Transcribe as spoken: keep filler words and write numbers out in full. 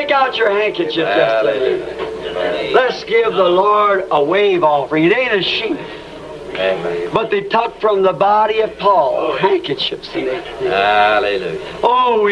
take out your handkerchief just a minute. Hallelujah. Let's give the Lord a wave offering. It ain't a sheep. Amen. But they took from the body of Paul handkerchiefs. And they, Hallelujah. oh,